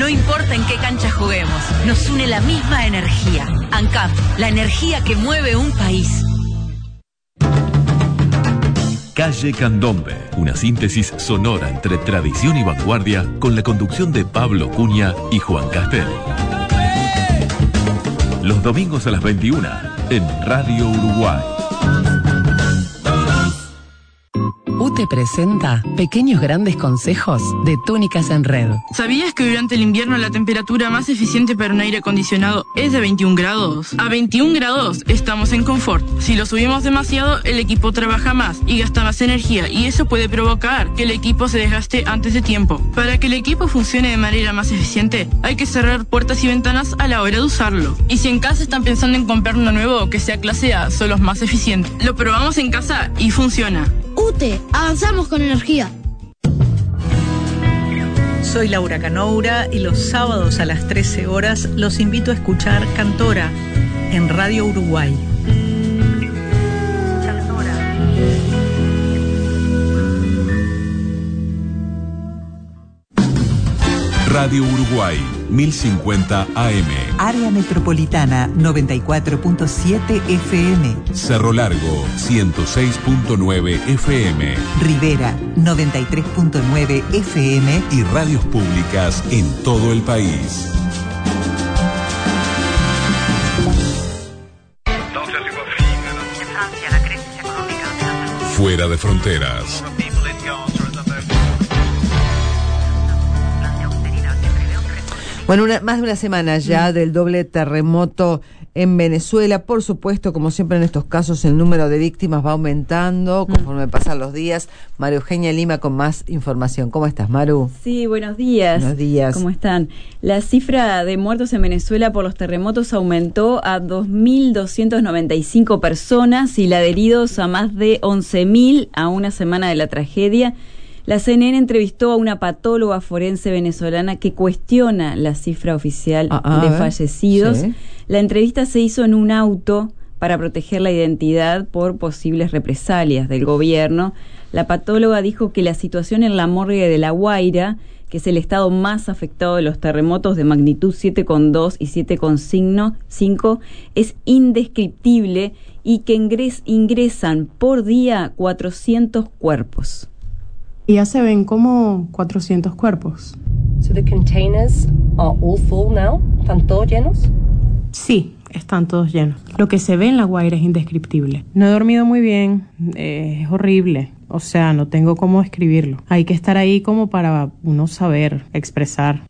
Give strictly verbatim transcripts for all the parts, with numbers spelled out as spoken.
importa en qué cancha juguemos, nos une la misma energía. ANCAP, la energía que mueve un país. Calle Candombe, una síntesis sonora entre tradición y vanguardia con la conducción de Pablo Cunha y Juan Castel. Los domingos a las veintiuna en Radio Uruguay. U T E presenta Pequeños Grandes Consejos de Túnicas en Red. ¿Sabías que durante el invierno la temperatura más eficiente para un aire acondicionado es de veintiún grados? A veintiún grados estamos en confort. Si lo subimos demasiado, el equipo trabaja más y gasta más energía, y eso puede provocar que el equipo se desgaste antes de tiempo. Para que el equipo funcione de manera más eficiente, hay que cerrar puertas y ventanas a la hora de usarlo. Y si en casa están pensando en comprar uno nuevo que sea clase A, son los más eficientes. Lo probamos en casa y funciona. U T E, avanzamos con energía. Soy Laura Canoura y los sábados a las trece horas los invito a escuchar Cantora en Radio Uruguay. Radio Uruguay, mil cincuenta A M. Área Metropolitana, noventa y cuatro punto siete F M. Cerro Largo, ciento seis punto nueve F M. Rivera, noventa y tres punto nueve F M. Y radios públicas en todo el país. Fuera de fronteras. Bueno, una, más de una semana ya del doble terremoto en Venezuela. Por supuesto, como siempre en estos casos, el número de víctimas va aumentando conforme mm. pasan los días. María Eugenia Lima con más información. ¿Cómo estás, Maru? Sí, buenos días. Buenos días. ¿Cómo están? La cifra de muertos en Venezuela por los terremotos aumentó a dos mil doscientas noventa y cinco personas y la de heridos a más de once mil a una semana de la tragedia. La C N N entrevistó a una patóloga forense venezolana que cuestiona la cifra oficial ah, de ver. fallecidos. Sí. La entrevista se hizo en un auto para proteger la identidad por posibles represalias del gobierno. La patóloga dijo que la situación en la morgue de La Guaira, que es el estado más afectado de los terremotos de magnitud siete coma dos y siete coma cinco, es indescriptible y que ingres, ingresan por día cuatrocientos cuerpos. Y ya se ven como cuatrocientos cuerpos. So the containers are all full now? ¿Están todos llenos? Sí, están todos llenos. Lo que se ve en La Guaira es indescriptible. No he dormido muy bien, eh, es horrible. O sea, no tengo cómo escribirlo. Hay que estar ahí como para uno saber expresar.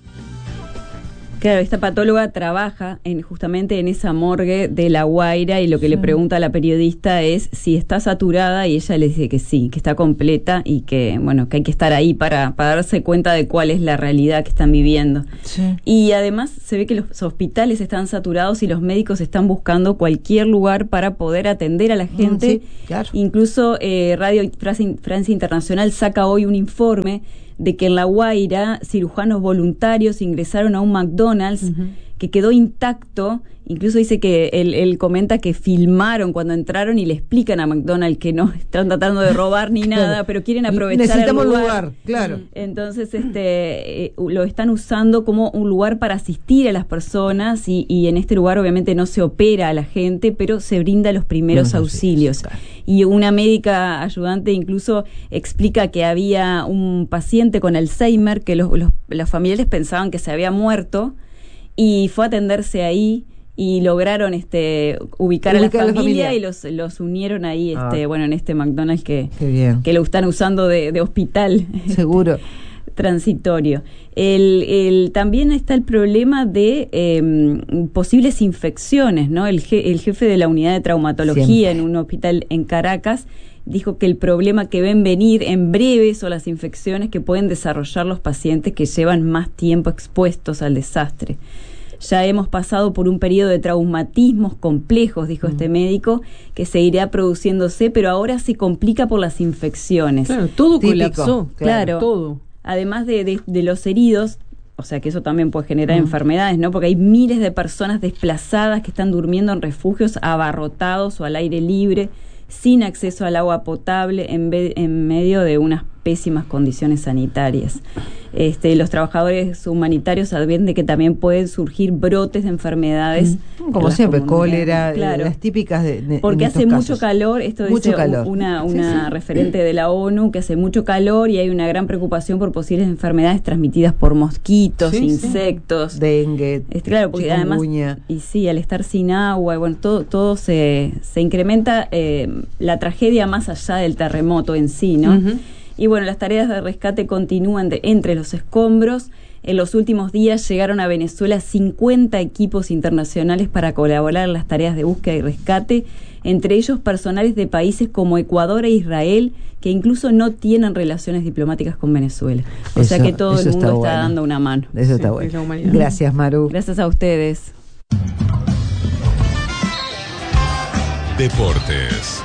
Claro, esta patóloga trabaja en, justamente en esa morgue de La Guaira y lo que sí. le pregunta a la periodista es si está saturada y ella le dice que sí, que está completa y que bueno que hay que estar ahí para, para darse cuenta de cuál es la realidad que están viviendo. Sí. Y además se ve que los hospitales están saturados y los médicos están buscando cualquier lugar para poder atender a la gente. Sí, claro. Incluso eh, Radio Francia Internacional saca hoy un informe de que en La Guaira cirujanos voluntarios ingresaron a un McDonald's uh-huh. que quedó intacto. Incluso dice que él, él comenta que filmaron cuando entraron y le explican a McDonald's que no están tratando de robar ni nada, claro. pero quieren aprovechar Necesitamos el lugar. lugar, claro. Entonces este eh, lo están usando como un lugar para asistir a las personas y, y en este lugar obviamente no se opera a la gente, pero se brinda los primeros no, no, auxilios. Sí, claro. Y una médica ayudante incluso explica que había un paciente con Alzheimer que los, los, los familiares pensaban que se había muerto y fue a atenderse ahí. Y lograron este ubicar, ubicar a la familia, la familia y los los unieron ahí este ah. bueno en este McDonald's que, que lo están usando de, de hospital. Seguro. Transitorio. El, el, también está el problema de eh, posibles infecciones, ¿no? El, je, el jefe de la unidad de traumatología Siempre. en un hospital en Caracas dijo que el problema que ven venir en breve son las infecciones que pueden desarrollar los pacientes que llevan más tiempo expuestos al desastre. Ya hemos pasado por un periodo de traumatismos complejos, dijo mm. este médico, que seguirá produciéndose, pero ahora se complica por las infecciones. Claro, todo Típico. colapsó. Claro, claro, todo. Además de, de, de los heridos, o sea que eso también puede generar mm. enfermedades, ¿no? Porque hay miles de personas desplazadas que están durmiendo en refugios abarrotados o al aire libre, sin acceso al agua potable, en, ve, en medio de unas pésimas condiciones sanitarias. Este, los trabajadores humanitarios advierten que también pueden surgir brotes de enfermedades. Mm, como siempre, cólera, claro, las típicas de, de porque hace casos. mucho calor, esto mucho dice calor. una, una sí, sí. referente de la ONU, que hace mucho calor y hay una gran preocupación por posibles enfermedades transmitidas por mosquitos, sí, insectos. Sí. Dengue, este, claro, porque además, y sí, al estar sin agua, bueno, todo, todo se, se incrementa eh, la tragedia más allá del terremoto en sí, ¿no? Uh-huh. Y bueno, las tareas de rescate continúan de, entre los escombros. En los últimos días llegaron a Venezuela cincuenta equipos internacionales para colaborar en las tareas de búsqueda y rescate, entre ellos personales de países como Ecuador e Israel, que incluso no tienen relaciones diplomáticas con Venezuela. O eso, sea que todo el mundo está, bueno. dando una mano. Eso está sí, bueno. Gracias, Maru. Gracias a ustedes. Deportes.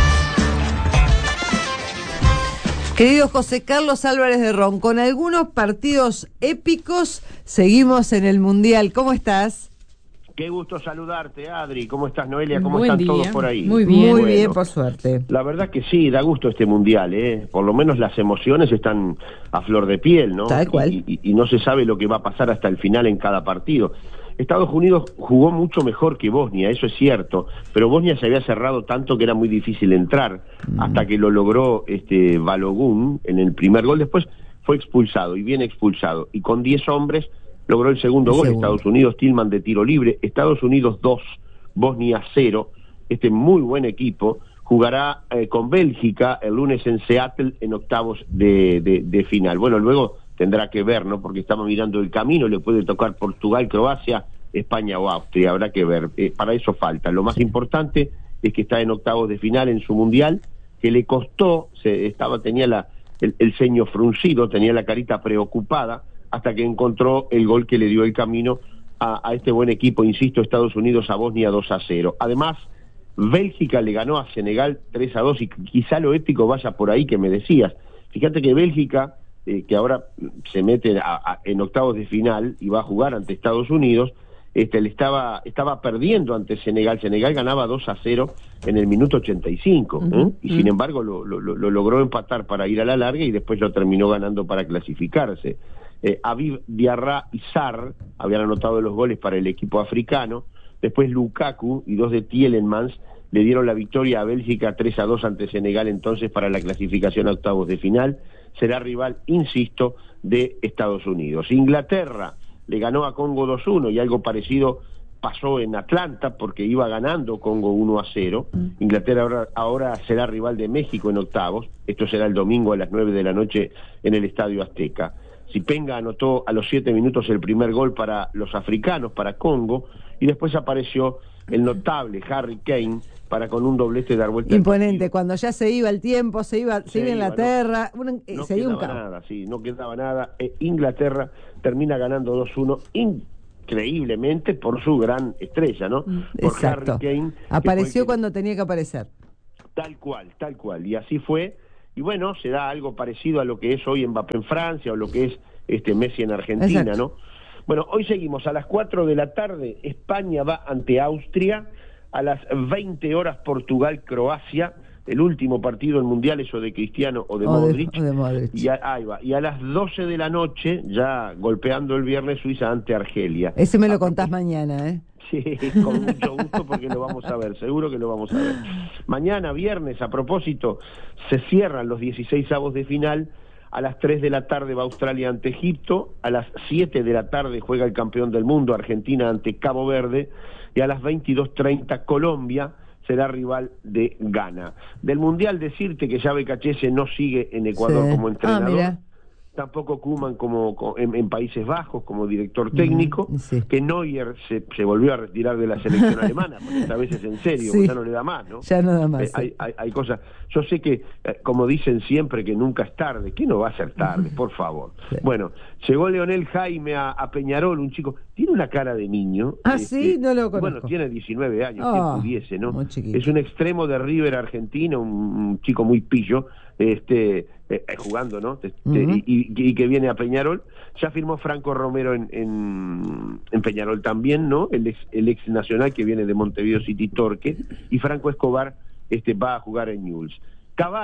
Querido José Carlos Álvarez de Ron, con algunos partidos épicos seguimos en el Mundial. ¿Cómo estás? Qué gusto saludarte, Adri. ¿Cómo estás, Noelia? ¿Cómo Buen están día. todos por ahí? Muy bien. Muy bueno, bien, por suerte. La verdad que sí, da gusto este Mundial, ¿eh? Por lo menos las emociones están a flor de piel, ¿no? Tal cual. Y, y, y no se sabe lo que va a pasar hasta el final en cada partido. Estados Unidos jugó mucho mejor que Bosnia, eso es cierto, pero Bosnia se había cerrado tanto que era muy difícil entrar, mm. hasta que lo logró este Balogun en el primer gol. Después fue expulsado, y bien expulsado, y con diez hombres logró el segundo el gol. Segundo. Estados Unidos, Tillman de tiro libre. Estados Unidos dos, Bosnia cero. Este muy buen equipo jugará eh, con Bélgica el lunes en Seattle en octavos de, de, de final. Bueno, luego tendrá que ver, ¿no? Porque estamos mirando el camino, le puede tocar Portugal, Croacia, España o Austria, habrá que ver. Eh, para eso falta. Lo más importante es que está en octavos de final en su Mundial, que le costó, se estaba tenía la el, el ceño fruncido, tenía la carita preocupada, hasta que encontró el gol que le dio el camino a, a este buen equipo, insisto, Estados Unidos a Bosnia dos a cero. Además, Bélgica le ganó a Senegal tres a dos, y quizá lo épico vaya por ahí que me decías. Fíjate que Bélgica, eh, que ahora se mete a, a, en octavos de final y va a jugar ante Estados Unidos, este, le estaba, estaba perdiendo ante Senegal. Senegal ganaba dos a cero en el minuto ochenta y cinco, ¿eh? uh-huh. y sin embargo lo, lo, lo logró empatar para ir a la larga y después lo terminó ganando para clasificarse. Eh, Aviv Diarra y Sarr habían anotado los goles para el equipo africano. Después Lukaku y dos de Tielemans le dieron la victoria a Bélgica tres a dos ante Senegal, entonces para la clasificación a octavos de final. Será rival, insisto, de Estados Unidos. Inglaterra le ganó a Congo dos a uno, y algo parecido pasó en Atlanta, porque iba ganando Congo uno a cero. Mm. Inglaterra ahora, ahora será rival de México en octavos. Esto será el domingo a las nueve de la noche en el Estadio Azteca. Zipenga anotó a los siete minutos el primer gol para los africanos, para Congo, y después apareció el notable Harry Kane para con un doblete dar vuelta. Imponente, cuando ya se iba el tiempo, se iba, se, se iba Inglaterra, no, una, no se iba un quedaba nada, sí, no quedaba nada. Eh, Inglaterra termina ganando dos a uno, increíblemente por su gran estrella, ¿no? Por Exacto. Harry Kane. Apareció que, cuando tenía que aparecer. Tal cual, tal cual, y así fue. Y bueno, se da algo parecido a lo que es hoy Mbappé en Francia o lo que es este Messi en Argentina, Exacto. ¿no? Bueno, hoy seguimos a las cuatro de la tarde, España va ante Austria, a las veinte horas Portugal-Croacia, el último partido en Mundial, eso de Cristiano o de, o Modric, de, o de Modric. Y a, ahí va. Y a las doce de la noche, ya golpeando el viernes, Suiza ante Argelia. Ese me lo contás mañana, ¿eh? Sí, con mucho gusto, porque lo vamos a ver, seguro que lo vamos a ver. Mañana, viernes, a propósito, se cierran los dieciséis avos de final. A las tres de la tarde va Australia ante Egipto, a las siete de la tarde juega el campeón del mundo, Argentina ante Cabo Verde, y a las veintidós treinta Colombia será rival de Ghana. Del Mundial, decirte que Xavi Cachese no sigue en Ecuador, sí, como entrenador. Ah, tampoco Koeman como, como en, en Países Bajos como director técnico, mm, sí. que Neuer se, se volvió a retirar de la selección alemana, porque esta vez es en serio, sí. ya no le da más, ¿no? Ya no da más. Eh, sí. hay, hay, hay cosas, yo sé que, eh, como dicen siempre, que nunca es tarde, ¿qué no va a ser tarde? Por favor. Sí. Bueno, llegó Leonel Jaime a, a Peñarol, un chico, tiene una cara de niño. Ah, este, sí, no lo conozco. Bueno, tiene diecinueve años, oh, quien pudiese, ¿no? Muy chiquito. Es un extremo de River Argentina, un, un chico muy pillo, este eh, jugando, ¿no? Este, uh-huh. y, y, y que viene a Peñarol. Ya firmó Franco Romero en, en, en Peñarol también, ¿no? El ex, el ex nacional que viene de Montevideo City Torque, y Franco Escobar este va a jugar en Newell's. Cavani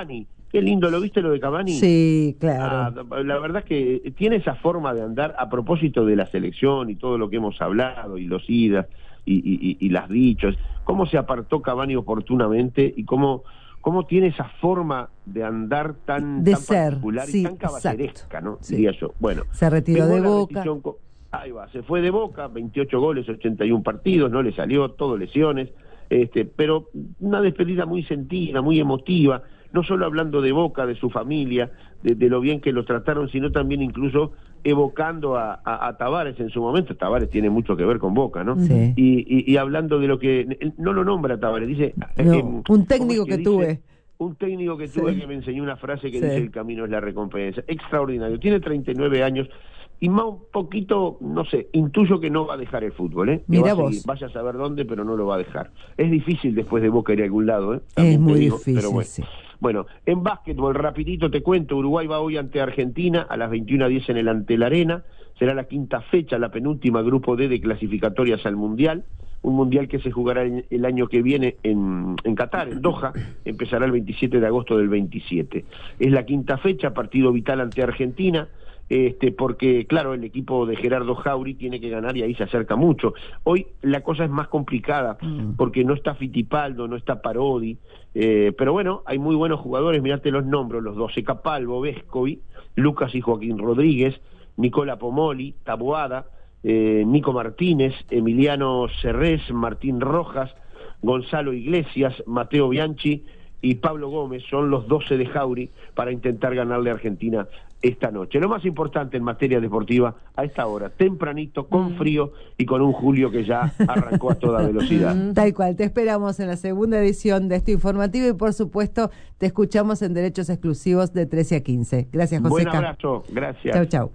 Qué lindo, ¿lo viste lo de Cavani? Sí, claro. Ah, la verdad que tiene esa forma de andar a propósito de la selección y todo lo que hemos hablado, y los idas, y, y, y, y las dichos, cómo se apartó Cavani oportunamente, y cómo, cómo tiene esa forma de andar tan, de tan ser, particular sí, y tan caballeresca, exacto, ¿no? Sí. Diría yo. Bueno, se retiró de Boca. Con, ahí va, se fue de Boca, veintiocho goles, ochenta y uno partidos, no le salió, todo lesiones, este, pero una despedida muy sentida, muy emotiva, no solo hablando de Boca, de su familia, de, de lo bien que lo trataron, sino también incluso evocando a, a, a Tavares en su momento. Tavares tiene mucho que ver con Boca, ¿no? Sí. Y, y, y hablando de lo que... No lo nombra Tavares, dice... No, eh, un técnico que, que tuve. Dice, un técnico que tuve Sí. que me enseñó una frase que Sí. dice: el camino es la recompensa. Extraordinario. Tiene treinta y nueve años y más un poquito, no sé, intuyo que no va a dejar el fútbol, ¿eh? Que Mira va a vos. seguir, vaya a saber dónde, pero no lo va a dejar. Es difícil después de Boca ir a algún lado, ¿eh? Es También muy te digo, difícil, pero bueno. sí. Bueno, en básquetbol, rapidito te cuento, Uruguay va hoy ante Argentina a las veintiuna diez en el Antel Arena. Será la quinta fecha, la penúltima grupo D de clasificatorias al Mundial. Un Mundial que se jugará en, el año que viene en, en Qatar, en Doha. Empezará el veintisiete de agosto del veintisiete. Es la quinta fecha, partido vital ante Argentina. Este, porque claro, el equipo de Gerardo Jauri tiene que ganar y ahí se acerca mucho. Hoy la cosa es más complicada mm. porque no está Fittipaldo, no está Parodi, eh, pero bueno, hay muy buenos jugadores, mirate los nombres, los doce: Capalvo, Vescovi, Lucas y Joaquín Rodríguez, Nicola Pomoli, Taboada, eh, Nico Martínez, Emiliano Cerrés, Martín Rojas, Gonzalo Iglesias, Mateo Bianchi y Pablo Gómez. Son los doce de Jauri para intentar ganarle a Argentina esta noche. Lo más importante en materia deportiva a esta hora, tempranito, con frío y con un Julio que ya arrancó a toda velocidad. Tal cual, te esperamos en la segunda edición de este informativo y por supuesto te escuchamos en Derechos Exclusivos de trece a quince. Gracias, José. Buen abrazo, gracias. Chau, chau.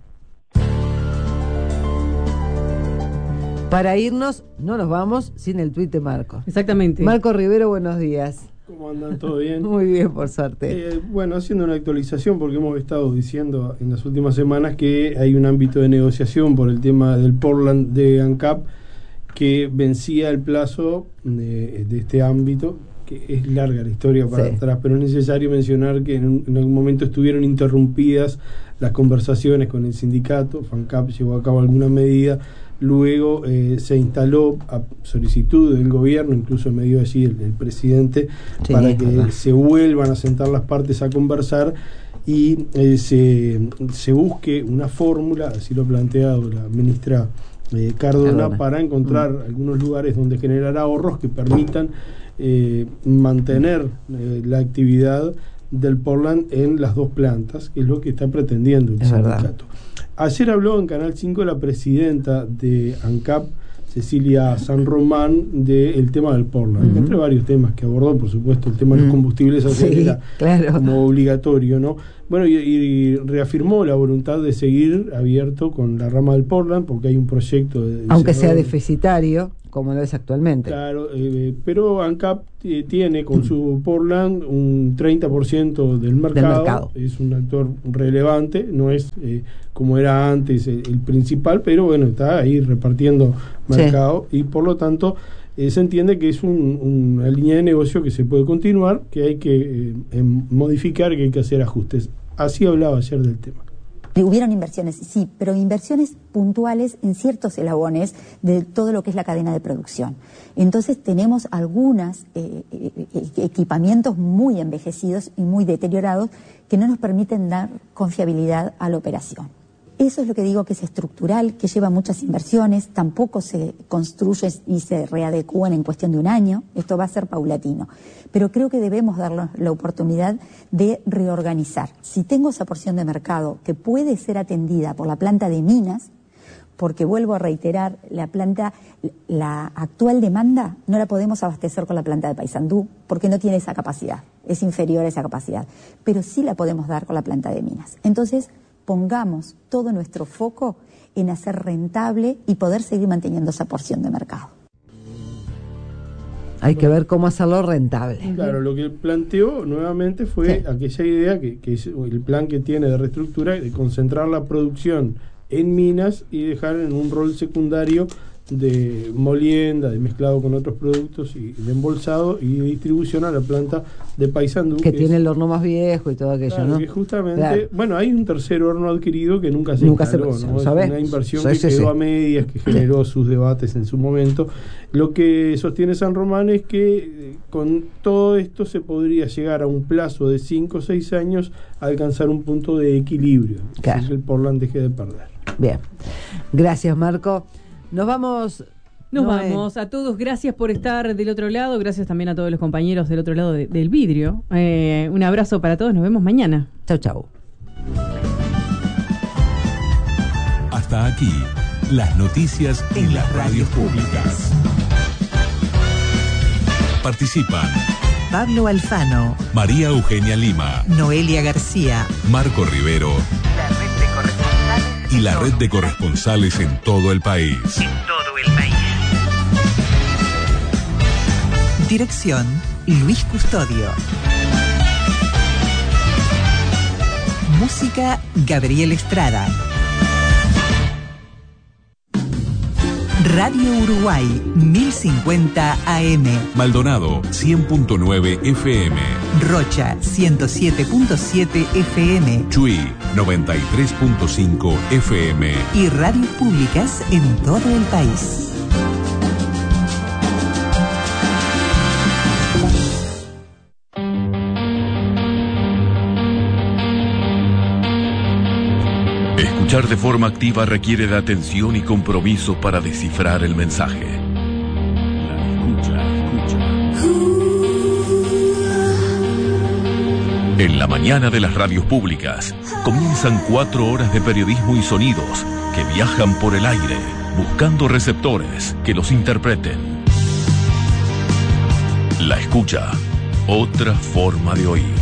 Para irnos, no nos vamos sin el tuit de Marco. Exactamente. Marco Rivero, buenos días. ¿Cómo andan? ¿Todo bien? Muy bien, por suerte. Eh, bueno, haciendo una actualización, porque hemos estado diciendo en las últimas semanas que hay un ámbito de negociación por el tema del Portland de ANCAP, que vencía el plazo de, de este ámbito, que es larga la historia para sí. atrás, pero es necesario mencionar que en, un, en algún momento estuvieron interrumpidas las conversaciones con el sindicato. FANCAP llevó a cabo alguna medida. Luego eh, se instaló a solicitud del gobierno, incluso me dio allí el, el presidente, sí, para que verdad. se vuelvan a sentar las partes a conversar y eh, se, se busque una fórmula, así lo ha planteado la ministra eh, Cardona, Cardona, para encontrar mm. algunos lugares donde generar ahorros que permitan eh, mantener eh, la actividad del Portland en las dos plantas, que es lo que está pretendiendo el es sindicato. Verdad. Ayer habló en Canal cinco la presidenta de ANCAP, Cecilia San Román, del tema del Portland, uh-huh. entre varios temas que abordó, por supuesto, el tema de los combustibles, sí, era claro. como obligatorio, ¿no? Bueno, y, y reafirmó la voluntad de seguir abierto con la rama del Portland, porque hay un proyecto de, de aunque sea deficitario, como lo es actualmente. Claro, eh, pero ANCAP eh, tiene con su Portland un treinta por ciento del mercado, del mercado. Es un actor relevante, no es eh, como era antes el, el principal, pero bueno, está ahí repartiendo mercado, sí. y por lo tanto eh, se entiende que es un, una línea de negocio que se puede continuar, que hay que eh, modificar, que hay que hacer ajustes. Así hablaba ayer del tema. Hubieron inversiones, sí, pero inversiones puntuales en ciertos eslabones de todo lo que es la cadena de producción. Entonces tenemos algunos eh, eh, equipamientos muy envejecidos y muy deteriorados que no nos permiten dar confiabilidad a la operación. Eso es lo que digo que es estructural, que lleva muchas inversiones, tampoco se construye y se readecúan en cuestión de un año, esto va a ser paulatino. Pero creo que debemos darnos la oportunidad de reorganizar. Si tengo esa porción de mercado que puede ser atendida por la planta de Minas, porque vuelvo a reiterar, la planta, la actual demanda no la podemos abastecer con la planta de Paysandú, porque no tiene esa capacidad, es inferior a esa capacidad, pero sí la podemos dar con la planta de Minas. Entonces, pongamos todo nuestro foco en hacer rentable y poder seguir manteniendo esa porción de mercado. Hay que ver cómo hacerlo rentable. Claro, lo que planteó nuevamente fue sí. aquella idea que, que es el plan que tiene de reestructura, de concentrar la producción en Minas y dejar en un rol secundario de molienda, de mezclado con otros productos y de embolsado y de distribución a la planta de Paysandú. Que, que tiene es, el horno más viejo y todo aquello, claro, ¿no? Que justamente, claro. bueno, hay un tercer horno adquirido que nunca se nunca instaló, se, ¿no? Es ¿sabes? una inversión sí, que sí, quedó sí. a medias, que generó sus debates en su momento. Lo que sostiene San Román es que eh, con todo esto se podría llegar a un plazo de cinco o seis años a alcanzar un punto de equilibrio, claro. así que el Portland deje de perder. Bien, gracias Marco. Nos vamos... Nos no, vamos. A todos, gracias por estar del otro lado. Gracias también a todos los compañeros del otro lado de, del vidrio. Eh, un abrazo para todos. Nos vemos mañana. Chau, chau. Hasta aquí, las noticias en las radios públicas. Participan Pablo Alfano, María Eugenia Lima, Noelia García, Marco Rivero y la red de corresponsales en todo el país. En todo el país. Dirección, Luis Custodio. Música, Gabriel Estrada. Radio Uruguay, mil cincuenta A M. Maldonado, cien punto nueve F M. Rocha, ciento siete punto siete F M. Chuy, noventa y tres punto cinco F M. Y radios públicas en todo el país. Escuchar de forma activa requiere de atención y compromiso para descifrar el mensaje. La escucha, escucha. En la mañana de las radios públicas comienzan cuatro horas de periodismo y sonidos que viajan por el aire buscando receptores que los interpreten. La escucha, otra forma de oír.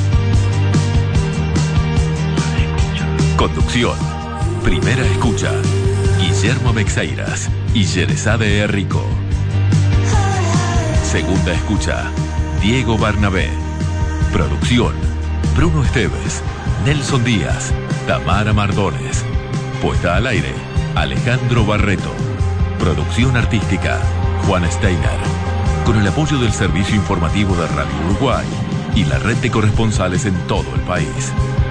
Conducción. Primera escucha. Guillermo Mexeiras y Yerezade Herrico. Segunda escucha. Diego Barnabé. Producción. Bruno Esteves, Nelson Díaz, Tamara Mardones. Puesta al aire. Alejandro Barreto. Producción artística. Juan Steiner. Con el apoyo del Servicio Informativo de Radio Uruguay y la red de corresponsales en todo el país.